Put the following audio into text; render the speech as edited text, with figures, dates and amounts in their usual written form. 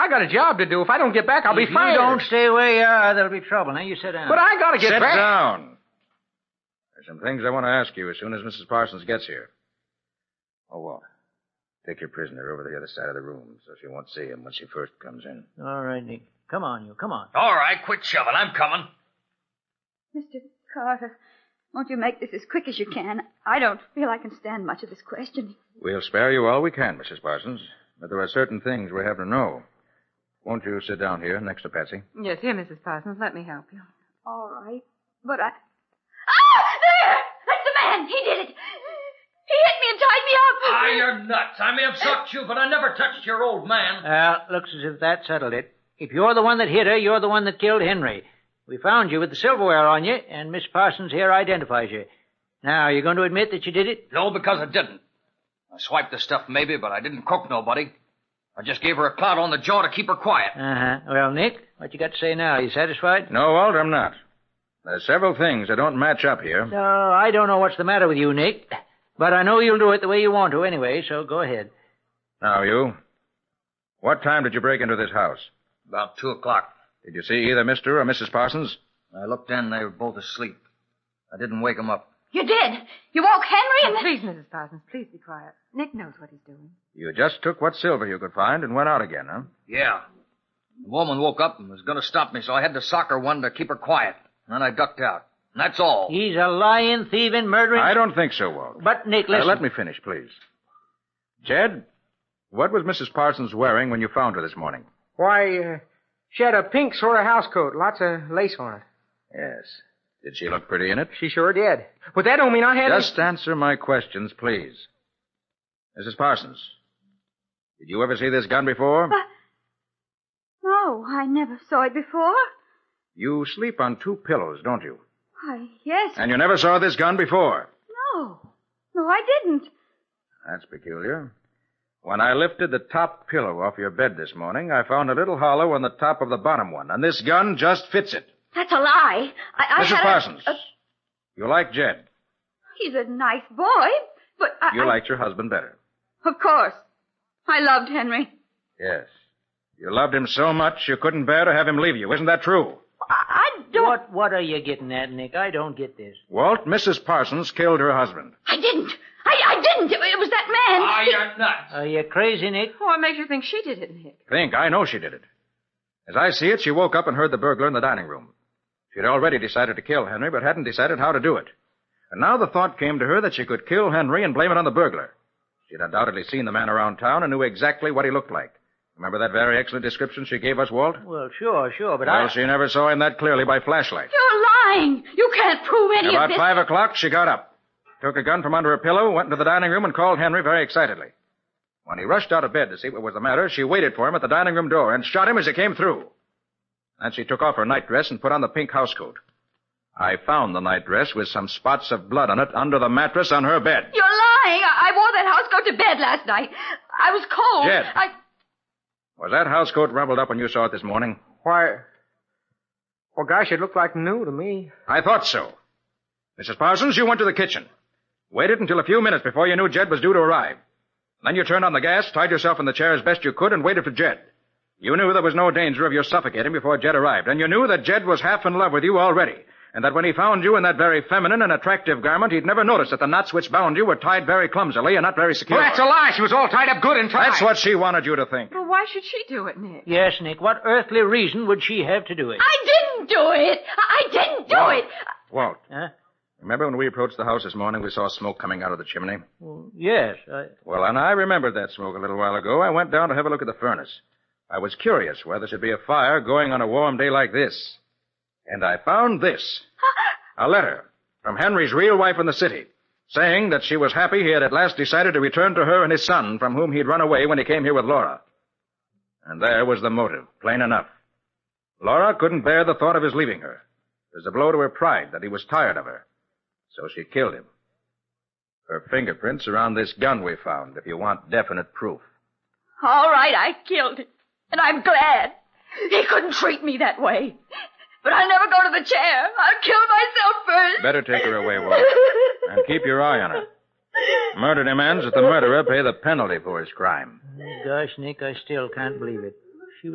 I got a job to do. If I don't get back, I'll be fired. If you don't stay where you are, there'll be trouble. Now, you sit down. But I got to get Sit back. down. There's some things I want to ask you as soon as Mrs. Parsons gets here. Oh, well, take your prisoner over to the other side of the room so she won't see him when she first comes in. All right, Nick. Come on, you. Come on. All right, quit shoving. I'm coming. Mr. Carter, won't you make this as quick as you can? I don't feel I can stand much of this questioning. We'll spare you all we can, Mrs. Parsons. But there are certain things we have to know. Won't you sit down here next to Patsy? Yes, here, Mrs. Parsons. Let me help you. All right, but I... Ah! There! That's the man! He did it! He hit me and tied me up! Ah, you're nuts. I may have socked you, but I never touched your old man. Looks as if that settled it. If you're the one that hit her, you're the one that killed Henry. We found you with the silverware on you, and Miss Parsons here identifies you. Now, you going to admit that you did it? No, because I didn't. I swiped the stuff maybe, but I didn't cook nobody. I just gave her a clout on the jaw to keep her quiet. Uh-huh. Well, Nick, what you got to say now? Are you satisfied? No, Walt, I'm not. There's several things that don't match up here. No, I don't know what's the matter with you, Nick. But I know you'll do it the way you want to anyway, so go ahead. Now, you. What time did you break into this house? About 2 o'clock. Did you see either Mr. or Mrs. Parsons? I looked in. They were both asleep. I didn't wake them up. You did! You woke Henry and... Please, Mrs. Parsons, please be quiet. Nick knows what he's doing. You just took what silver you could find and went out again, huh? Yeah. The woman woke up and was going to stop me, so I had to sock her one to keep her quiet. And then I ducked out. And that's all. He's a lying, thieving, murdering... I don't think so, Walt. But, Nick, listen... Let me finish, please. Jed, what was Mrs. Parsons wearing when you found her this morning? Why, she had a pink sort of house coat, lots of lace on it. Yes. Did she look pretty in it? She sure did. But that don't mean I had... Just answer my questions, please. Mrs. Parsons, did you ever see this gun before? No, I never saw it before. You sleep on 2 pillows, don't you? Why, yes. And you never saw this gun before? No. No, I didn't. That's peculiar. When I lifted the top pillow off your bed this morning, I found a little hollow on the top of the bottom one, and this gun just fits it. That's a lie. Mrs. Parsons, you like Jed. He's a nice boy, but You liked your husband better. Of course. I loved Henry. Yes. You loved him so much you couldn't bear to have him leave you. Isn't that true? I don't... What are you getting at, Nick? I don't get this. Walt, Mrs. Parsons killed her husband. I didn't. I didn't. It was that man. Ah, you're nuts. Are you crazy, Nick? What makes you think she did it, Nick? I know she did it. As I see it, she woke up and heard the burglar in the dining room. She'd already decided to kill Henry, but hadn't decided how to do it. And now the thought came to her that she could kill Henry and blame it on the burglar. She'd undoubtedly seen the man around town and knew exactly what he looked like. Remember that very excellent description she gave us, Walt? Well, sure, but Well, she never saw him that clearly by flashlight. You're lying. You can't prove any of About this. 5 o'clock, she got up, took a gun from under her pillow, went into the dining room, and called Henry very excitedly. When he rushed out of bed to see what was the matter, she waited for him at the dining room door and shot him as he came through. Then she took off her nightdress and put on the pink housecoat. I found the nightdress with some spots of blood on it under the mattress on her bed. You're lying. I wore that housecoat to bed last night. I was cold. Jed. Was that housecoat rumpled up when you saw it this morning? Why... Well, gosh, it looked like new to me. I thought so. Mrs. Parsons, you went to the kitchen. Waited until a few minutes before you knew Jed was due to arrive. Then you turned on the gas, tied yourself in the chair as best you could, and waited for Jed. You knew there was no danger of your suffocating before Jed arrived, and you knew that Jed was half in love with you already, and that when he found you in that very feminine and attractive garment, he'd never noticed that the knots which bound you were tied very clumsily and not very secure. Well, that's a lie. She was all tied up good and tight. That's what she wanted you to think. Well, why should she do it, Nick? Yes, Nick. What earthly reason would she have to do it? I didn't do it. I didn't do it. Walt. Huh? Remember when we approached the house this morning, we saw smoke coming out of the chimney? Well, yes. Well, and I remembered that smoke a little while ago. I went down to have a look at the furnace. I was curious where there should be a fire going on a warm day like this. And I found this. A letter from Henry's real wife in the city, saying that she was happy he had at last decided to return to her and his son, from whom he'd run away when he came here with Laura. And there was the motive, plain enough. Laura couldn't bear the thought of his leaving her. It was a blow to her pride that he was tired of her. So she killed him. Her fingerprints are on this gun we found, if you want definite proof. All right, I killed him. And I'm glad. He couldn't treat me that way. But I'll never go to the chair. I'll kill myself first. Better take her away, Walt. And keep your eye on her. Murder demands that the murderer pay the penalty for his crime. Gosh, Nick, I still can't believe it.